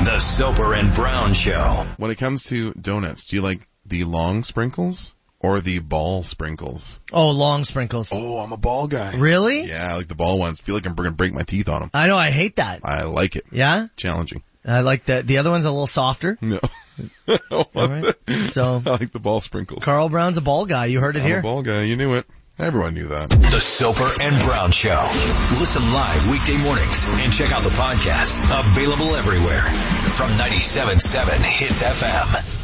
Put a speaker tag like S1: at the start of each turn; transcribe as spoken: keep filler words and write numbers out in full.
S1: The Soper and Brown Show.
S2: When it comes to donuts, do you like the long sprinkles or the ball sprinkles?
S3: Oh, long sprinkles.
S2: Oh, I'm a ball guy.
S3: Really?
S2: Yeah, I like the ball ones. Feel like I'm going to break my teeth on them.
S3: I know, I hate that.
S2: I like it.
S3: Yeah?
S2: Challenging.
S3: I like the, the other one's a little softer.
S2: No.
S3: All right. So,
S2: I like the ball sprinkles.
S3: Carl Brown's a ball guy. You heard it
S2: I'm
S3: here.
S2: a ball guy. You knew it. Everyone knew that.
S1: The Soper and Brown Show. Listen live weekday mornings and check out the podcast. Available everywhere. From ninety-seven point seven Hits F M.